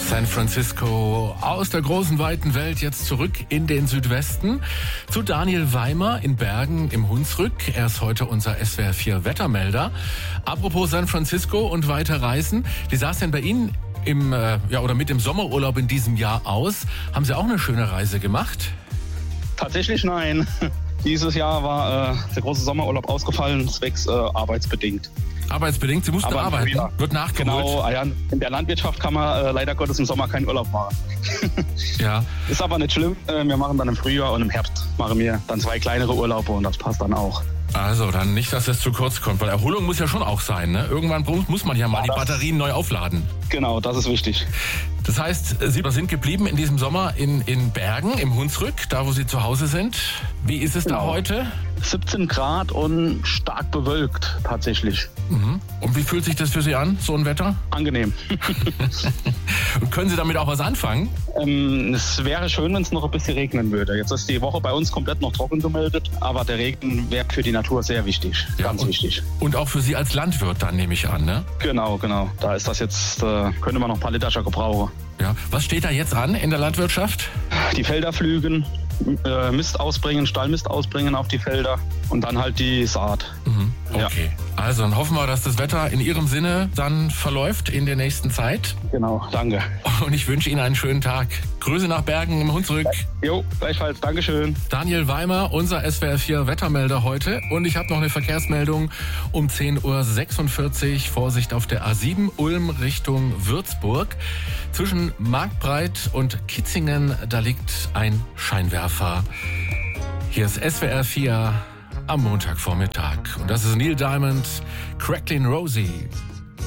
San Francisco aus der großen, weiten Welt jetzt zurück in den Südwesten zu Daniel Weimer in Bergen im Hunsrück. Er ist heute unser SWR 4 Wettermelder. Apropos San Francisco und weiter reisen. Wie sah es denn bei Ihnen mit dem Sommerurlaub in diesem Jahr aus? Haben Sie auch eine schöne Reise gemacht? Tatsächlich nein. Dieses Jahr war der große Sommerurlaub ausgefallen, zwecks arbeitsbedingt. Arbeitsbedingt? Sie mussten arbeiten? Ja. Wird nachgeholt? Genau, ja, in der Landwirtschaft kann man leider Gottes im Sommer keinen Urlaub machen. Ja. Ist aber nicht schlimm. Wir machen dann im Frühjahr und im Herbst machen wir dann 2 kleinere Urlaube und das passt dann auch. Also dann nicht, dass es zu kurz kommt, weil Erholung muss ja schon auch sein, ne? Irgendwann muss man ja mal die Batterien neu aufladen. Genau, das ist wichtig. Das heißt, Sie sind geblieben in diesem Sommer in Bergen, im Hunsrück, da wo Sie zu Hause sind. Wie ist es da heute? 17 Grad und stark bewölkt tatsächlich. Mhm. Und wie fühlt sich das für Sie an, so ein Wetter? Angenehm. Und können Sie damit auch was anfangen? Es wäre schön, wenn es noch ein bisschen regnen würde. Jetzt ist die Woche bei uns komplett noch trocken gemeldet, aber der Regen wäre für die Natur sehr wichtig, ganz wichtig. Und auch für Sie als Landwirt dann, nehme ich an, ne? Genau. Da ist das jetzt, könnte man noch ein paar Liter gebrauchen. Ja. Was steht da jetzt an in der Landwirtschaft? Die Felder pflügen, Mist ausbringen, Stallmist ausbringen auf die Felder und dann halt die Saat. Mhm. Okay. Ja. Also dann hoffen wir, dass das Wetter in Ihrem Sinne dann verläuft in der nächsten Zeit. Genau, danke. Und ich wünsche Ihnen einen schönen Tag. Grüße nach Bergen im Hunsrück. Jo, gleichfalls. Dankeschön. Daniel Weimer, unser SWR 4 Wettermelder heute. Und ich habe noch eine Verkehrsmeldung um 10:46 Uhr. Vorsicht auf der A7 Ulm Richtung Würzburg. Zwischen Marktbreit und Kitzingen, da liegt ein Scheinwerfer. Hier ist SWR 4 am Montagvormittag. Und das ist Neil Diamond, Cracklin' Rosie.